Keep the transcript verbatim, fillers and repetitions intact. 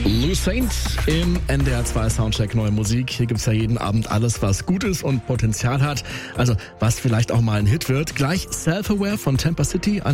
Lou Saint im N D R zwei Soundcheck Neue Musik. Hier gibt's ja jeden Abend alles, was gut ist und Potenzial hat. Also was vielleicht auch mal ein Hit wird. Gleich Self-Aware von Tampa City.